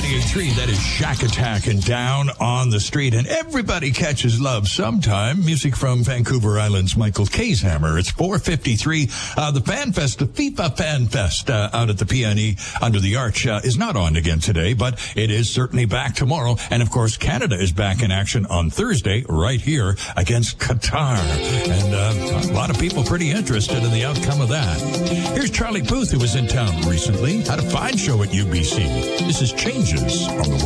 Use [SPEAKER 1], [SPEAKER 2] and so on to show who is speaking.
[SPEAKER 1] 98.3, that is Shack Attack and Down on the Street. And everybody catches love sometime. Music from Vancouver Island's Michael Kayshammer. It's 4:53. The Fan Fest, the FIFA Fan Fest out at the PNE under the Arch is not on again today, but it is certainly back tomorrow. And, of course, Canada is back in action on Thursday right here against Qatar. And a lot of people pretty interested in the outcome of that. Here's Charlie Puth, who was in town recently. Had a fine show at UBC. This is Changes on the